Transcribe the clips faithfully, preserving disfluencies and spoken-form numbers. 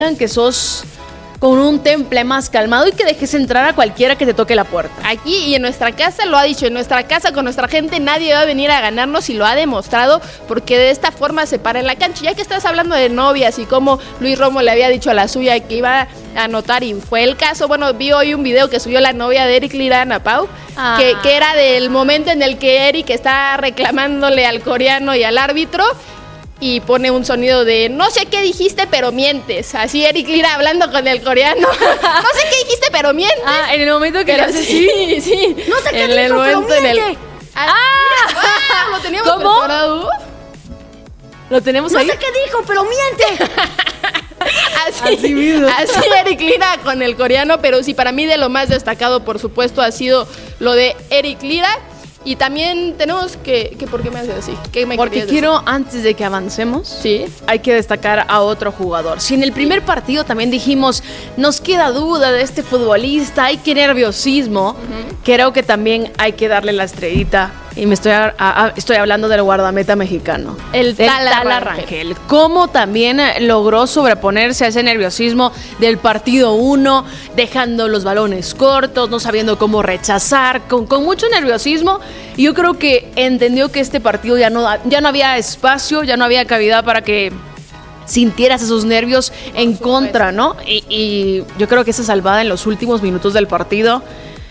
que sos con un temple más calmado y que dejes entrar a cualquiera que te toque la puerta. Aquí y en nuestra casa lo ha dicho, en nuestra casa con nuestra gente nadie va a venir a ganarnos y lo ha demostrado porque de esta forma se para en la cancha. Ya que estás hablando de novias y cómo Luis Romo le había dicho a la suya que iba a anotar y fue el caso, bueno, vi hoy un video que subió la novia de Eric Lira, Ana Pau, ah. que, que era del momento en el que Eric está reclamándole al coreano y al árbitro y pone un sonido de no sé qué dijiste pero mientes, así Eric Lira hablando con el coreano. No sé qué dijiste pero mientes. Ah, en el momento que pero le hace sí, sí, sí. No sé qué en dijo el momento pero miente. En el... Ah, ah, lo teníamos ¿cómo? preparado. Lo tenemos no ahí. No sé qué dijo pero miente. Así, así mismo. Así Eric Lira con el coreano, pero sí, para mí de lo más destacado, por supuesto, ha sido lo de Eric Lira. Y también tenemos que, que ¿por qué me haces así? ¿Qué me Porque quiero, decir? Antes de que avancemos, sí, hay que destacar a otro jugador. Si en el primer sí. partido también dijimos, nos queda duda de este futbolista, hay que nerviosismo, uh-huh. creo que también hay que darle la estrellita. Y me estoy, a, a, estoy hablando del guardameta mexicano, el Tala, Tala Rangel. Cómo también logró sobreponerse a ese nerviosismo del partido uno, dejando los balones cortos, no sabiendo cómo rechazar, con, con mucho nerviosismo. Y yo creo que entendió que este partido ya no, ya no había espacio, ya no había cavidad para que sintieras esos nervios en contra, ¿no? Y, y yo creo que esa salvada en los últimos minutos del partido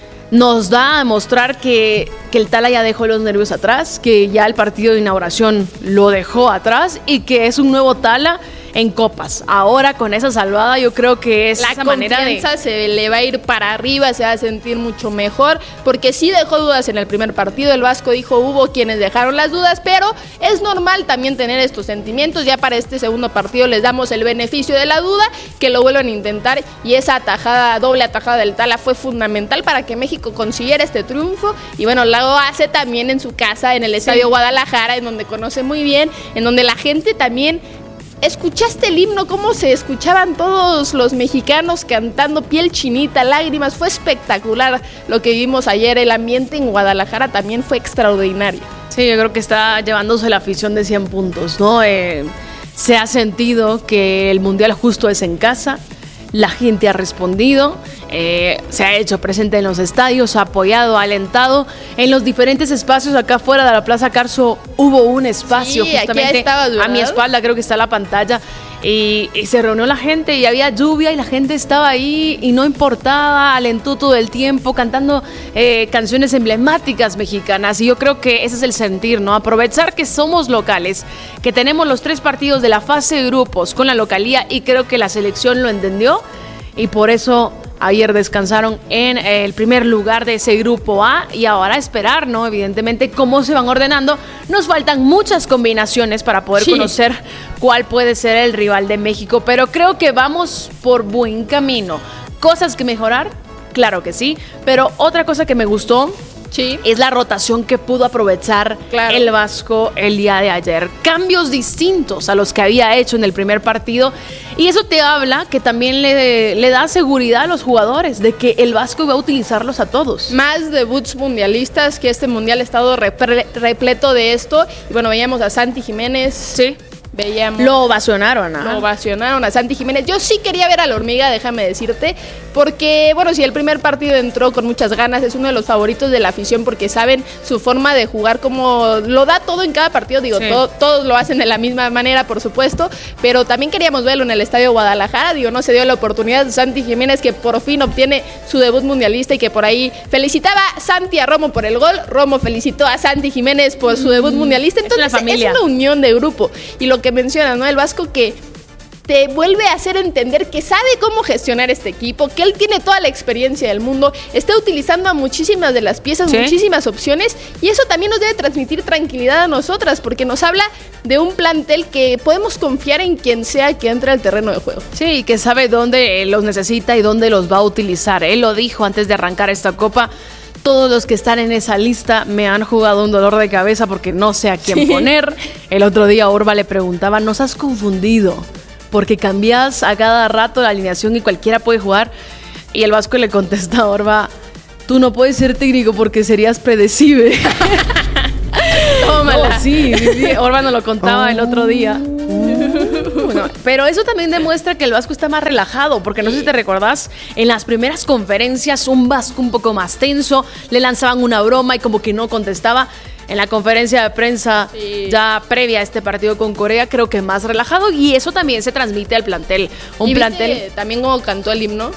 nos da a mostrar que, que el Tala ya dejó los nervios atrás, que ya el partido de inauguración lo dejó atrás y que es un nuevo Tala en copas. Ahora con esa salvada yo creo que es la esa manera de... se le va a ir para arriba, se va a sentir mucho mejor, porque sí dejó dudas en el primer partido. El Vasco dijo, hubo quienes dejaron las dudas, pero es normal también tener estos sentimientos. Ya para este segundo partido les damos el beneficio de la duda, que lo vuelvan a intentar, y esa atajada, doble atajada del Tala fue fundamental para que México consiguiera este triunfo. Y bueno, lo hace también en su casa, en el Estadio sí. Guadalajara, en donde conoce muy bien, en donde la gente también... ¿Escuchaste el himno? ¿Cómo se escuchaban todos los mexicanos cantando, piel chinita, lágrimas? Fue espectacular lo que vimos ayer. El ambiente en Guadalajara también fue extraordinario. Sí, yo creo que está llevándose la afición de cien puntos, ¿no? Eh, se ha sentido que el Mundial justo es en casa. La gente ha respondido, eh, se ha hecho presente en los estadios, ha apoyado, ha alentado. En los diferentes espacios acá fuera de la Plaza Carso hubo un espacio sí, justamente estabas, a mi espalda, creo que está la pantalla. Y, y se reunió la gente y había lluvia y la gente estaba ahí y no importaba, alentó todo el tiempo cantando eh, canciones emblemáticas mexicanas. Y yo creo que ese es el sentir, ¿no? Aprovechar que somos locales, que tenemos los tres partidos de la fase de grupos con la localía, y creo que la selección lo entendió y por eso ayer descansaron en el primer lugar de ese grupo A, y ahora esperar, ¿no? Evidentemente, cómo se van ordenando. Nos faltan muchas combinaciones para poder sí. conocer cuál puede ser el rival de México, pero creo que vamos por buen camino. ¿Cosas que mejorar? Claro que sí, pero otra cosa que me gustó sí. es la rotación que pudo aprovechar claro. el Vasco el día de ayer. Cambios distintos a los que había hecho en el primer partido, y eso te habla que también le, le da seguridad a los jugadores de que el Vasco iba a utilizarlos a todos. Más debuts mundialistas, que este mundial ha estado repre, repleto de esto. Y bueno, veíamos a Santi Jiménez. Sí. Veíamos, lo ovacionaron, ¿ah? Lo ovacionaron a Santi Jiménez. Yo sí quería ver a la hormiga, déjame decirte, porque, bueno, si el primer partido entró con muchas ganas, es uno de los favoritos de la afición porque saben su forma de jugar, como lo da todo en cada partido. Digo, sí. todo, todos lo hacen de la misma manera, por supuesto, pero también queríamos verlo en el Estadio Guadalajara. Digo, no se dio la oportunidad de Santi Jiménez, que por fin obtiene su debut mundialista, y que por ahí felicitaba Santi a Romo por el gol. Romo felicitó a Santi Jiménez por su debut mundialista. Entonces, es una familia. Es una unión de grupo. Y lo que menciona, ¿no? El Vasco, que te vuelve a hacer entender que sabe cómo gestionar este equipo, que él tiene toda la experiencia del mundo, está utilizando a muchísimas de las piezas, ¿sí? muchísimas opciones, y eso también nos debe transmitir tranquilidad a nosotras, porque nos habla de un plantel que podemos confiar en quien sea que entre al terreno de juego. Sí, que sabe dónde los necesita y dónde los va a utilizar. Él lo dijo antes de arrancar esta copa. Todos los que están en esa lista me han jugado un dolor de cabeza porque no sé a quién sí. poner. El otro día Orba le preguntaba, ¿nos has confundido? Porque cambias a cada rato la alineación y cualquiera puede jugar. Y el Vasco le contesta a Orba, tú no puedes ser técnico porque serías predecible. Tómala. No, sí, sí, Orba nos lo contaba oh. el otro día. Bueno, Pero eso también demuestra que el Vasco está más relajado, porque no sé si te recordás, en las primeras conferencias un Vasco un poco más tenso, le lanzaban una broma y como que no contestaba. En la conferencia de prensa sí. ya previa a este partido con Corea, creo que más relajado, y eso también se transmite al plantel. Un ¿Y plantel viste también como cantó el himno?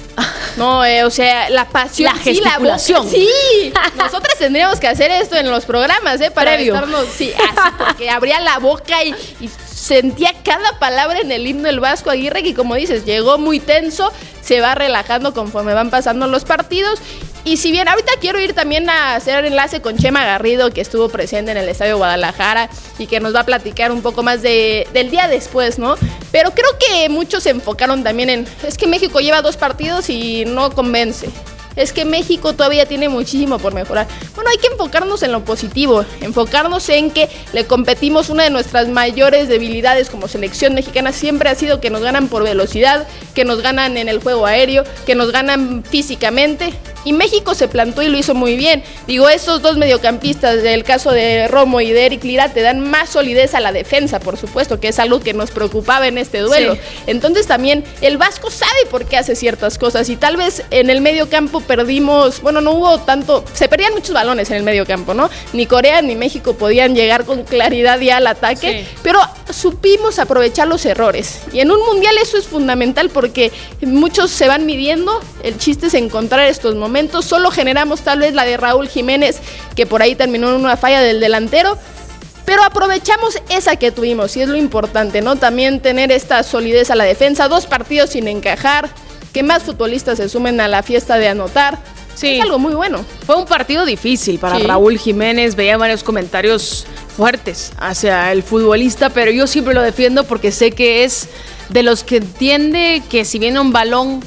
No, eh, o sea, la pasión, la gesticulación. Sí, la sí, nosotras tendríamos que hacer esto en los programas, ¿eh? Para Previo. estarnos, sí, así, porque abría la boca y, y sentía cada palabra en el himno del Vasco Aguirre, que como dices, llegó muy tenso, se va relajando conforme van pasando los partidos. Y si bien ahorita quiero ir también a hacer enlace con Chema Garrido, que estuvo presente en el Estadio Guadalajara y que nos va a platicar un poco más de, del día después, ¿no? Pero creo que muchos se enfocaron también en, es que México lleva dos partidos y no convence. Es que México todavía tiene muchísimo por mejorar. Bueno, hay que enfocarnos en lo positivo, enfocarnos en que le competimos. Una de nuestras mayores debilidades como selección mexicana siempre ha sido que nos ganan por velocidad, que nos ganan en el juego aéreo, que nos ganan físicamente. Y México se plantó y lo hizo muy bien. Digo, esos dos mediocampistas, del caso de Romo y de Eric Lira, te dan más solidez a la defensa, por supuesto, que es algo que nos preocupaba en este duelo. Sí. Entonces también el Vasco sabe por qué hace ciertas cosas y tal vez en el medio campo perdimos, bueno, no hubo tanto, se perdían muchos balones en el medio campo, ¿no? Ni Corea ni México podían llegar con claridad ya al ataque, sí. pero supimos aprovechar los errores. Y en un mundial eso es fundamental porque muchos se van midiendo, el chiste es encontrar estos momentos. Solo generamos tal vez la de Raúl Jiménez, que por ahí terminó en una falla del delantero, pero aprovechamos esa que tuvimos y es lo importante, ¿no? También tener esta solidez a la defensa, dos partidos sin encajar, que más futbolistas se sumen a la fiesta de anotar. Sí. Es algo muy bueno. Fue un partido difícil para sí. Raúl Jiménez, veía varios comentarios fuertes hacia el futbolista, pero yo siempre lo defiendo porque sé que es de los que entiende que si viene un balón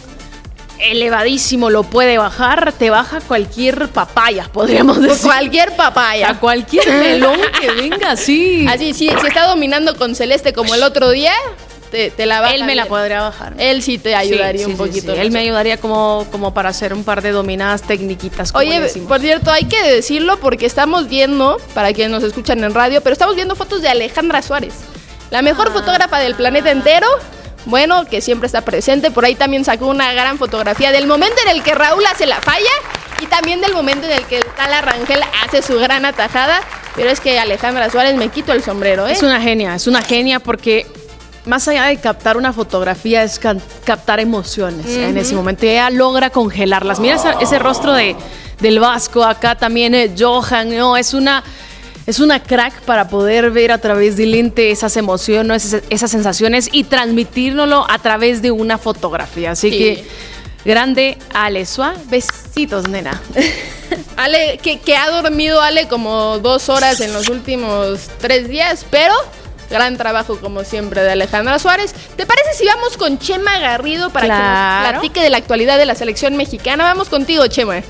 elevadísimo lo puede bajar, te baja cualquier papaya, podríamos decir. Cualquier papaya. A cualquier melón que venga, sí. Así, sí, si está dominando con Celeste como el otro día, te, te la baja. Él me bien. La podría bajar. Él sí te ayudaría sí, un sí, poquito. Sí, sí. Él me ayudaría como, como para hacer un par de dominadas tecniquitas. Como Oye, decimos. Por cierto, hay que decirlo porque estamos viendo, para quienes nos escuchan en radio, pero estamos viendo fotos de Alejandra Suárez, la mejor ah. fotógrafa del planeta entero. Bueno, que siempre está presente. Por ahí también sacó una gran fotografía del momento en el que Raúl hace la falla y también del momento en el que el Tala Rangel hace su gran atajada. Pero es que Alejandra Suárez, me quito el sombrero, ¿eh? Es una genia, es una genia porque más allá de captar una fotografía es can- captar emociones uh-huh. en ese momento. Y ella logra congelarlas. Mira ese, ese rostro de, del Vasco, acá también eh, Johan, no, es una... Es una crack para poder ver a través del lente esas emociones, esas, esas sensaciones y transmitírnoslo a través de una fotografía. Así sí. que, grande Ale Suá, besitos, nena. Ale, que, que ha dormido Ale como dos horas en los últimos tres días, pero gran trabajo como siempre de Alejandra Suárez. ¿Te parece si vamos con Chema Garrido para claro. que nos platique de la actualidad de la selección mexicana? Vamos contigo, Chema.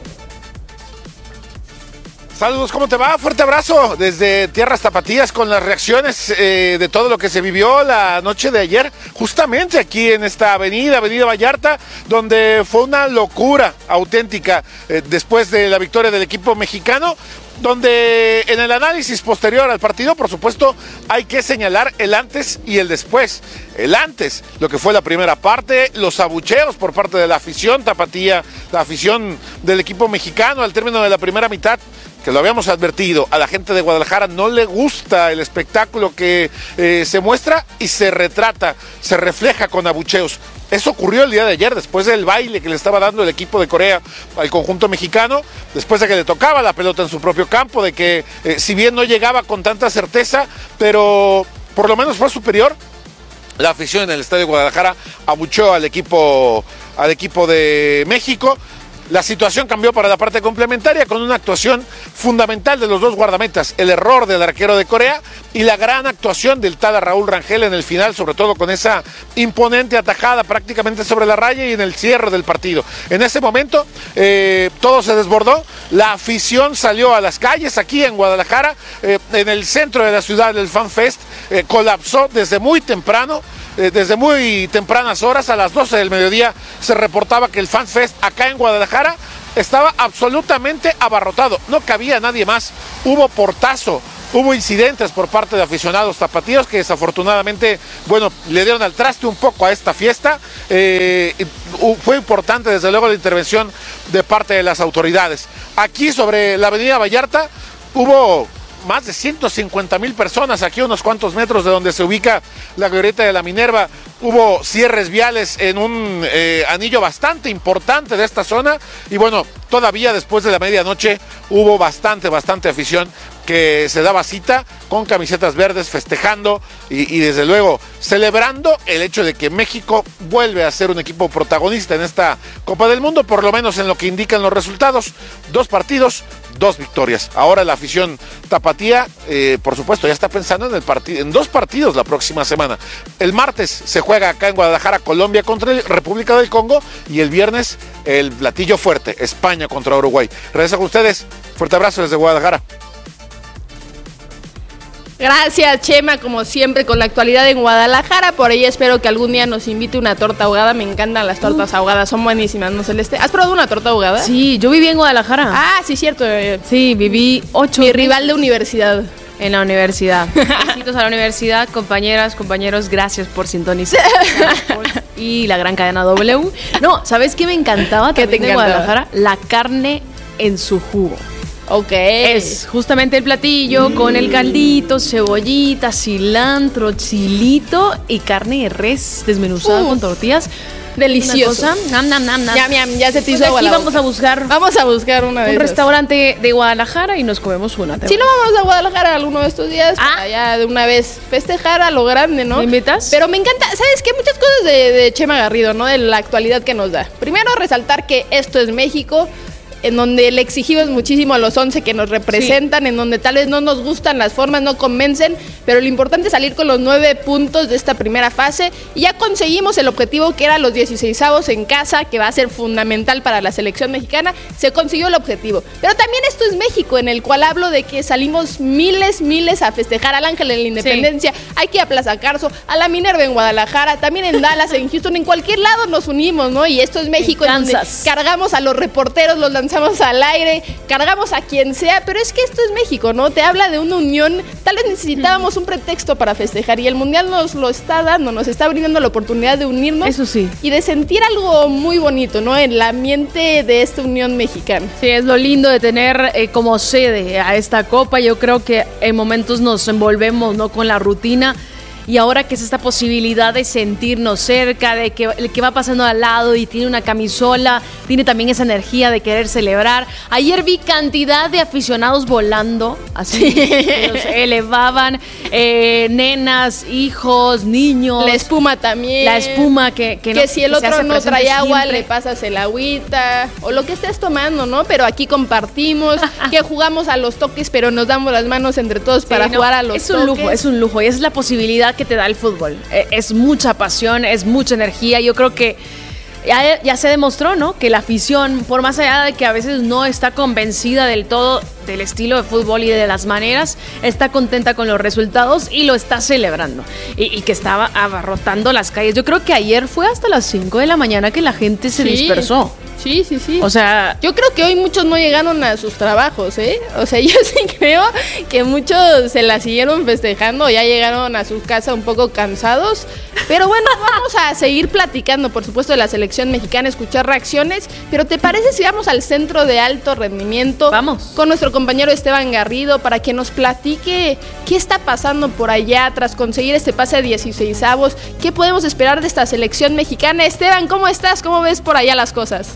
Saludos, ¿cómo te va? Fuerte abrazo desde Tierras Tapatías con las reacciones eh, de todo lo que se vivió la noche de ayer, justamente aquí en esta avenida, Avenida Vallarta, donde fue una locura auténtica eh, después de la victoria del equipo mexicano, donde en el análisis posterior al partido, por supuesto, hay que señalar el antes y el después. El antes, lo que fue la primera parte, los abucheos por parte de la afición tapatía, la afición del equipo mexicano al término de la primera mitad, que lo habíamos advertido, a la gente de Guadalajara no le gusta el espectáculo que eh, se muestra y se retrata, se refleja con abucheos. Eso ocurrió el día de ayer, después del baile que le estaba dando el equipo de Corea al conjunto mexicano, después de que le tocaba la pelota en su propio campo, de que eh, si bien no llegaba con tanta certeza, pero por lo menos fue superior. La afición en el Estadio de Guadalajara abucheó al equipo, al equipo de México. La situación cambió para la parte complementaria con una actuación fundamental de los dos guardametas, el error del arquero de Corea y la gran actuación del Tala Raúl Rangel en el final, sobre todo con esa imponente atajada prácticamente sobre la raya y en el cierre del partido. En ese momento eh, todo se desbordó, la afición salió a las calles aquí en Guadalajara, eh, en el centro de la ciudad del Fan Fest, eh, colapsó desde muy temprano. Desde muy tempranas horas, a las doce del mediodía, se reportaba que el Fan Fest acá en Guadalajara estaba absolutamente abarrotado. No cabía nadie más. Hubo portazo Hubo incidentes por parte de aficionados tapatíos que desafortunadamente, bueno, le dieron al traste un poco a esta fiesta. Eh, fue importante desde luego la intervención de parte de las autoridades. Aquí sobre la avenida Vallarta hubo más de ciento cincuenta mil personas, aquí a unos cuantos metros de donde se ubica la glorieta de la Minerva. Hubo cierres viales en un eh, anillo bastante importante de esta zona y bueno, todavía después de la medianoche hubo bastante, bastante afición que se daba cita con camisetas verdes festejando y, y desde luego celebrando el hecho de que México vuelve a ser un equipo protagonista en esta Copa del Mundo, por lo menos en lo que indican los resultados. Dos partidos, dos victorias. Ahora la afición tapatía, eh, por supuesto, ya está pensando en, el partido, en dos partidos la próxima semana. El martes se juega acá en Guadalajara, Colombia contra República del Congo, y el viernes el platillo fuerte, España contra Uruguay. Regreso con ustedes. Fuerte abrazo desde Guadalajara. Gracias, Chema, como siempre, con la actualidad en Guadalajara. Por ahí espero que algún día nos invite una torta ahogada. Me encantan las tortas ahogadas, son buenísimas, ¿no, Celeste? ¿Has probado una torta ahogada? Sí, yo viví en Guadalajara. Ah, sí, cierto. Sí, viví ocho Mi meses rival de universidad. En la universidad. Besitos a la universidad, compañeras, compañeros, gracias por sintonizar. Y la gran cadena W. No, ¿sabes qué me encantaba ¿Qué también te de encantaba? Guadalajara? La carne en su jugo. Ok. Es justamente el platillo mm. con el caldito, cebollita, cilantro, chilito y carne de res desmenuzada uh, con tortillas. Delicioso. Una cosa, nam, nam, nam, nam. Ya, ya, ya se te hizo pues agua aquí la vamos a buscar Vamos a buscar una de un esas. restaurante de Guadalajara y nos comemos una. Si no, vamos a Guadalajara alguno de estos días ah. para ya de una vez festejar a lo grande, ¿no? ¿Me invitas? Pero me encanta, ¿sabes qué? Muchas cosas de, de Chema Garrido, ¿no? De la actualidad que nos da. Primero, resaltar que esto es México, en donde le exigimos muchísimo a los once que nos representan, sí. En donde tal vez no nos gustan las formas, no convencen, pero lo importante es salir con los nueve puntos de esta primera fase y ya conseguimos el objetivo que era los dieciseisavos en casa, que va a ser fundamental para la selección mexicana. Se consiguió el objetivo, pero también esto es México, en el cual hablo de que salimos miles, miles a festejar al Ángel en la Independencia, sí. Hay que ir a Plaza Carso, a la Minerva en Guadalajara, también en Dallas, en Houston, en cualquier lado nos unimos, ¿no? Y esto es México, en donde cargamos a los reporteros, los lanzamos al aire, cargamos a quien sea, pero es que esto es México, ¿no? Te habla de una unión, tal vez necesitábamos un pretexto para festejar y el Mundial nos lo está dando, nos está brindando la oportunidad de unirnos. Eso sí. Y de sentir algo muy bonito, ¿no? En el ambiente de esta unión mexicana. Sí, es lo lindo de tener eh, como sede a esta Copa. Yo creo que en momentos nos envolvemos, ¿no? Con la rutina. Y ahora que es esta posibilidad de sentirnos cerca, de que el que va pasando al lado y tiene una camisola, tiene también esa energía de querer celebrar. Ayer vi cantidad de aficionados volando, así, que los elevaban, eh, nenas, hijos, niños. La espuma también. La espuma que Que, que no, si el que otro no trae agua, siempre. Le pasas el agüita, o lo que estés tomando, ¿no? Pero aquí compartimos, que jugamos a los toques, pero nos damos las manos entre todos sí, para no, jugar a los es toques. Es un lujo, es un lujo, y esa es la posibilidad que te da el fútbol. Es mucha pasión, es mucha energía. Yo creo que ya, ya se demostró, ¿no? Que la afición, por más allá de que a veces no está convencida del todo del estilo de fútbol y de las maneras, está contenta con los resultados y lo está celebrando. Y, y que estaba abarrotando las calles. Yo creo que ayer fue hasta las cinco de la mañana que la gente se sí. dispersó. Sí, sí, sí. O sea, yo creo que hoy muchos no llegaron a sus trabajos, ¿eh? O sea, yo sí creo que muchos se la siguieron festejando, ya llegaron a su casa un poco cansados. Pero bueno, vamos a seguir platicando, por supuesto, de la selección mexicana, escuchar reacciones. Pero ¿te parece si vamos al centro de alto rendimiento? Vamos. Con nuestro compañero Esteban Garrido para que nos platique qué está pasando por allá tras conseguir este pase a dieciseisavos. ¿Qué podemos esperar de esta selección mexicana? Esteban, ¿cómo estás? ¿Cómo ves por allá las cosas?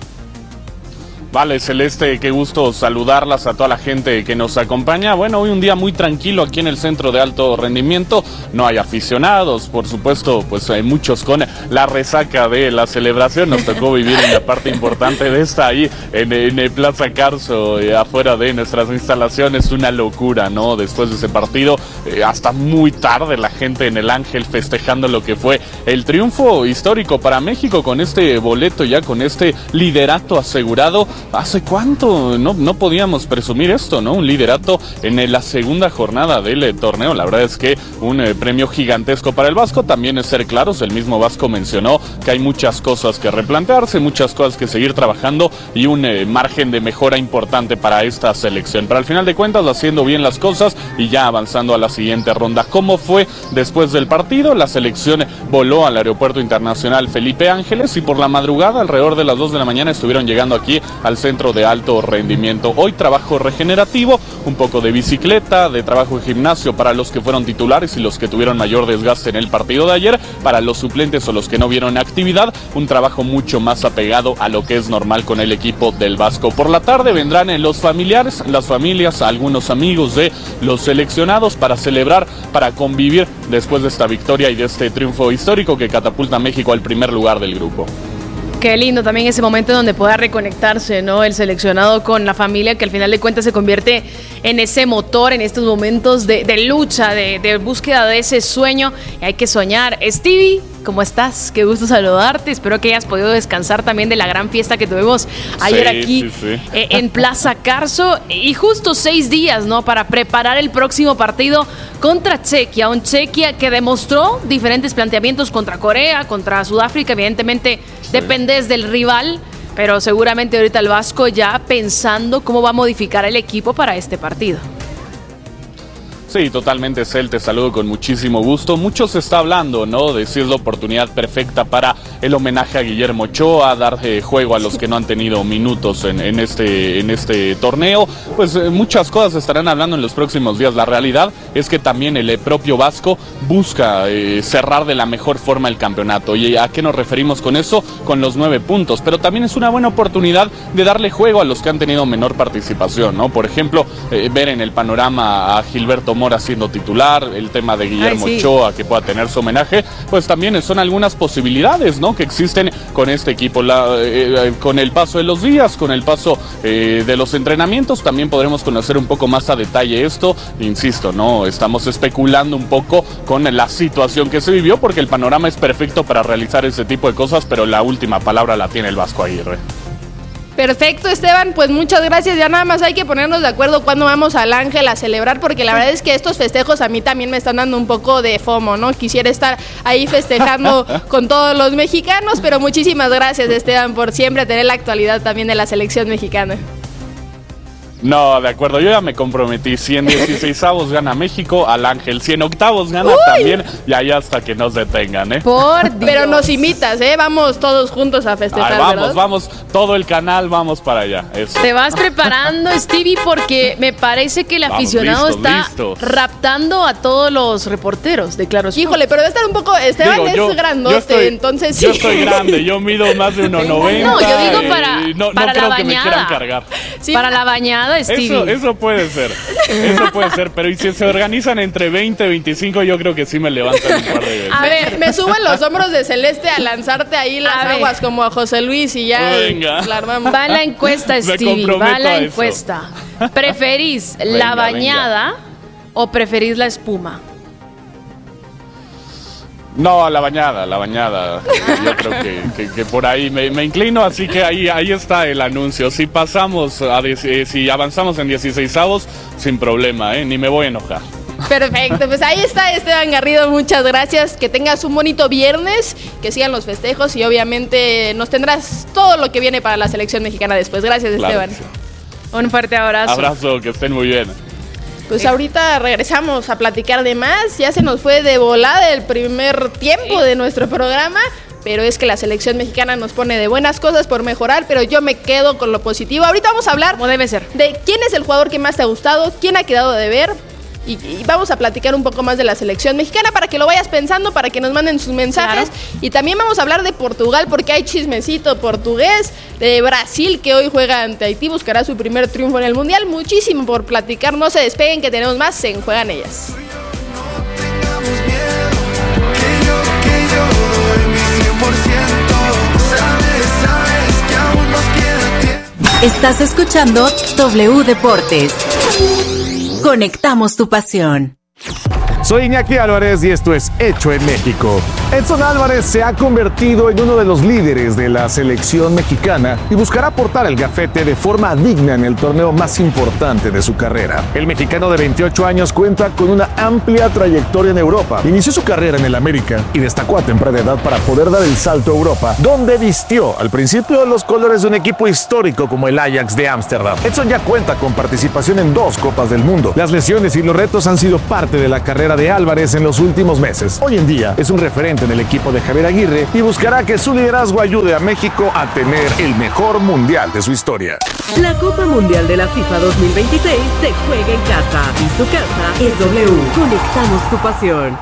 Vale, Celeste, qué gusto saludarlas a toda la gente que nos acompaña. Bueno, hoy un día muy tranquilo aquí en el centro de alto rendimiento. No hay aficionados, por supuesto, pues hay muchos con la resaca de la celebración. Nos tocó vivir en la parte importante de esta ahí en, en Plaza Carso, eh, afuera de nuestras instalaciones. Una locura, ¿no? Después de ese partido, eh, hasta muy tarde la gente en el Ángel festejando lo que fue el triunfo histórico para México con este boleto ya, con este liderato asegurado. ¿hace cuánto no, no podíamos presumir esto, no? Un liderato en la segunda jornada del eh, torneo. La verdad es que un eh, premio gigantesco para el Vasco. También es ser claros, el mismo Vasco mencionó que hay muchas cosas que replantearse, muchas cosas que seguir trabajando y un eh, margen de mejora importante para esta selección. Pero al final de cuentas, haciendo bien las cosas y ya avanzando a la siguiente ronda. ¿Cómo fue después del partido? La selección voló al Aeropuerto Internacional Felipe Ángeles y por la madrugada, alrededor de las dos de la mañana, estuvieron llegando aquí al centro de alto rendimiento. Hoy trabajo regenerativo, un poco de bicicleta, de trabajo de gimnasio para los que fueron titulares y los que tuvieron mayor desgaste en el partido de ayer. Para los suplentes o los que no vieron actividad, un trabajo mucho más apegado a lo que es normal con el equipo del Vasco. Por la tarde vendrán los familiares, las familias, algunos amigos de los seleccionados para celebrar, para convivir después de esta victoria y de este triunfo histórico que catapulta a México al primer lugar del grupo. Qué lindo también ese momento donde pueda reconectarse, ¿no? El seleccionado con la familia, que al final de cuentas se convierte en ese motor, en estos momentos de, de lucha, de, de búsqueda de ese sueño. Y hay que soñar. Stevie, ¿cómo estás? Qué gusto saludarte. Espero que hayas podido descansar también de la gran fiesta que tuvimos ayer sí, aquí sí, sí. Eh, en Plaza Carso. Y justo seis días, ¿no? Para preparar el próximo partido contra Chequia. Un Chequia que demostró diferentes planteamientos contra Corea, contra Sudáfrica. Evidentemente sí. depende del rival, pero seguramente ahorita el Vasco ya pensando cómo va a modificar el equipo para este partido. Sí, totalmente, Cel, te saludo con muchísimo gusto. Mucho se está hablando, ¿no? De si es la oportunidad perfecta para el homenaje a Guillermo Ochoa, dar eh, juego a los que no han tenido minutos en, en, este, en este torneo. Pues eh, muchas cosas se estarán hablando en los próximos días. La realidad es que también el eh, propio Vasco busca eh, cerrar de la mejor forma el campeonato. ¿Y a qué nos referimos con eso? Con los nueve puntos. Pero también es una buena oportunidad de darle juego a los que han tenido menor participación, ¿no? Por ejemplo, eh, ver en el panorama a Gilberto Mora siendo titular, el tema de Guillermo Ay, sí. Ochoa que pueda tener su homenaje, pues también son algunas posibilidades, ¿no? Que existen con este equipo, la, eh, con el paso de los días, con el paso eh, de los entrenamientos, también podremos conocer un poco más a detalle esto. Insisto, ¿no? Estamos especulando un poco con la situación que se vivió, porque el panorama es perfecto para realizar ese tipo de cosas, pero la última palabra la tiene el Vasco Aguirre. Perfecto, Esteban, pues muchas gracias. Ya nada más hay que ponernos de acuerdo cuándo vamos al Ángel a celebrar, porque la verdad es que estos festejos a mí también me están dando un poco de FOMO, ¿no? Quisiera estar ahí festejando con todos los mexicanos, pero muchísimas gracias, Esteban, por siempre tener la actualidad también de la selección mexicana. No, de acuerdo, yo ya me comprometí. Si en dieciseisavos gana México, al Ángel. Si en octavos gana Uy. también, y ahí hasta que nos detengan, ¿eh? Por Dios. Pero nos imitas, ¿eh? Vamos todos juntos a festejar, Ay, vamos, ¿verdad? vamos, todo el canal, vamos para allá. Eso. Te vas preparando, Stevie, porque me parece que el vamos, aficionado listos, está listos. raptando a todos los reporteros de Claro Sport. Híjole, pero debe estar un poco... Esteban digo, es yo, grandote, yo estoy, entonces sí. Yo estoy grande, yo mido más de uno noventa. No, yo digo para, eh, no, para no la creo bañada. que me quieran cargar. Sí, para la bañada, Stevie. Eso, eso puede ser, eso puede ser, pero y si se organizan entre veinte, veinticinco, yo creo que sí me levantan un par de veces. A ver, me subo en los hombros de Celeste a lanzarte ahí las a aguas ver. como a José Luis y ya venga. la armamos. Va la encuesta, Stevie, va la encuesta. ¿Preferís venga, la bañada venga. o preferís la espuma? No, la bañada, la bañada. Yo creo que, que, que por ahí me, me inclino, así que ahí, ahí está el anuncio. Si pasamos, a eh, si avanzamos en dieciseisavos, sin problema, ¿eh? Ni me voy a enojar. Perfecto, pues ahí está Esteban Garrido, muchas gracias, que tengas un bonito viernes, que sigan los festejos y obviamente nos tendrás todo lo que viene para la selección mexicana después. Gracias, claro, Esteban. Sí. Un fuerte abrazo. Abrazo, que estén muy bien. Pues ahorita regresamos a platicar de más. Ya se nos fue de volada el primer tiempo de nuestro programa, pero es que la selección mexicana nos pone de buenas cosas por mejorar, pero yo me quedo con lo positivo. Ahorita vamos a hablar, como debe ser, de quién es el jugador que más te ha gustado, quién ha quedado de ver. Y, y vamos a platicar un poco más de la selección mexicana para que lo vayas pensando, para que nos manden sus mensajes. Claro. Y también vamos a hablar de Portugal porque hay chismecito portugués, de Brasil que hoy juega ante Haití, buscará su primer triunfo en el Mundial. Muchísimo por platicar, no se despeguen que tenemos más, se enjuegan ellas. Estás escuchando W Deportes. Conectamos tu pasión. Soy Iñaki Álvarez y esto es Hecho en México. Edson Álvarez se ha convertido en uno de los líderes de la selección mexicana y buscará portar el gafete de forma digna en el torneo más importante de su carrera. El mexicano de veintiocho años cuenta con una amplia trayectoria en Europa. Inició su carrera en el América y destacó a temprana edad para poder dar el salto a Europa, donde vistió al principio los colores de un equipo histórico como el Ajax de Ámsterdam. Edson ya cuenta con participación en dos Copas del Mundo. Las lesiones y los retos han sido parte de la carrera de Álvarez en los últimos meses. Hoy en día es un referente en el equipo de Javier Aguirre y buscará que su liderazgo ayude a México a tener el mejor mundial de su historia. La Copa Mundial de la FIFA dos mil veintiséis se juega en casa y su casa es W. Conectamos tu pasión.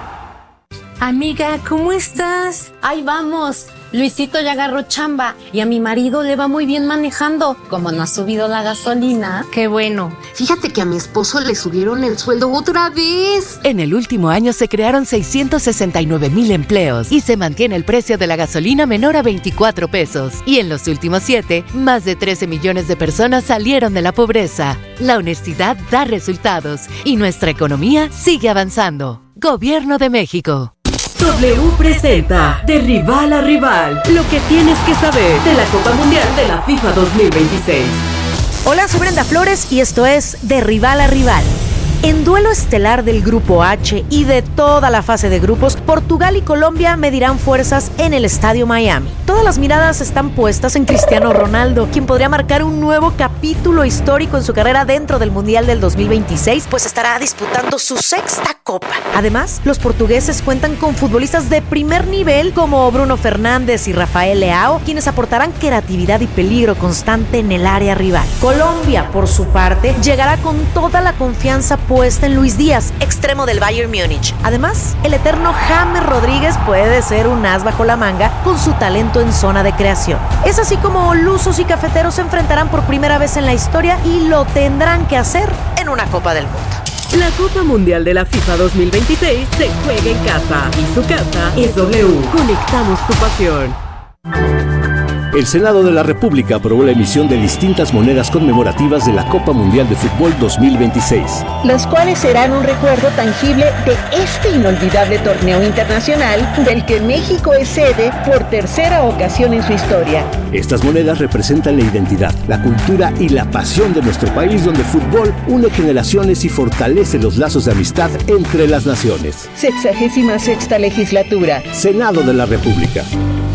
Amiga, ¿cómo estás? Ahí vamos. Luisito ya agarró chamba y a mi marido le va muy bien manejando. Como no ha subido la gasolina. Qué bueno. Fíjate que a mi esposo le subieron el sueldo otra vez. En el último año se crearon seiscientos sesenta y nueve mil empleos y se mantiene el precio de la gasolina menor a veinticuatro pesos. Y en los últimos siete, más de trece millones de personas salieron de la pobreza. La honestidad da resultados y nuestra economía sigue avanzando. Gobierno de México. W presenta De Rival a Rival, lo que tienes que saber de la Copa Mundial de la FIFA dos mil veintiséis. Hola, soy Brenda Flores y esto es De Rival a Rival. En duelo estelar del Grupo H y de toda la fase de grupos, Portugal y Colombia medirán fuerzas en el Estadio Miami. Todas las miradas están puestas en Cristiano Ronaldo, quien podría marcar un nuevo capítulo histórico en su carrera dentro del Mundial del dos mil veintiséis, pues estará disputando su sexta Copa. Además, los portugueses cuentan con futbolistas de primer nivel como Bruno Fernández y Rafael Leao, quienes aportarán creatividad y peligro constante en el área rival. Colombia, por su parte, llegará con toda la confianza puesta en Luis Díaz, extremo del Bayern Múnich. Además, el eterno James Rodríguez puede ser un as bajo la manga con su talento en zona de creación. Es así como lusos y cafeteros se enfrentarán por primera vez en la historia y lo tendrán que hacer en una Copa del Mundo. La Copa Mundial de la FIFA dos mil veintiséis se juega en casa y su casa es W. Conectamos tu pasión. El Senado de la República aprobó la emisión de distintas monedas conmemorativas de la Copa Mundial de Fútbol dos mil veintiséis. Las cuales serán un recuerdo tangible de este inolvidable torneo internacional del que México es sede por tercera ocasión en su historia. Estas monedas representan la identidad, la cultura y la pasión de nuestro país, donde el fútbol une generaciones y fortalece los lazos de amistad entre las naciones. Sexagésima sexta legislatura. Senado de la República.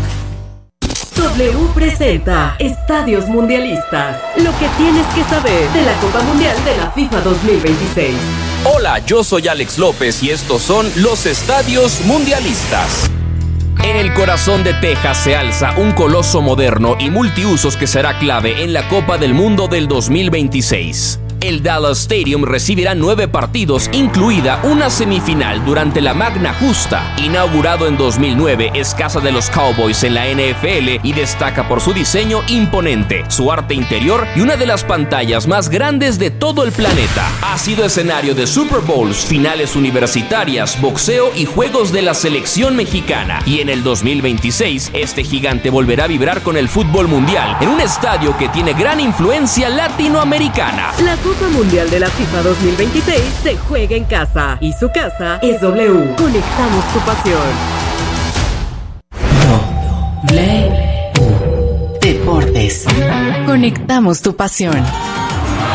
W presenta Estadios Mundialistas, lo que tienes que saber de la Copa Mundial de la FIFA dos mil veintiséis. Hola, yo soy Alex López y estos son los Estadios Mundialistas. En el corazón de Texas se alza un coloso moderno y multiusos que será clave en la Copa del Mundo del dos mil veintiséis. El Dallas Stadium recibirá nueve partidos, incluida una semifinal durante la Magna Justa. Inaugurado en dos mil nueve, es casa de los Cowboys en la N F L y destaca por su diseño imponente, su arte interior y una de las pantallas más grandes de todo el planeta. Ha sido escenario de Super Bowls, finales universitarias, boxeo y juegos de la selección mexicana. Y en el dos mil veintiséis, este gigante volverá a vibrar con el fútbol mundial en un estadio que tiene gran influencia latinoamericana. La Copa Mundial de la FIFA dos mil veintiséis se juega en casa y su casa es W. Conectamos tu pasión. W Deportes. Conectamos tu pasión.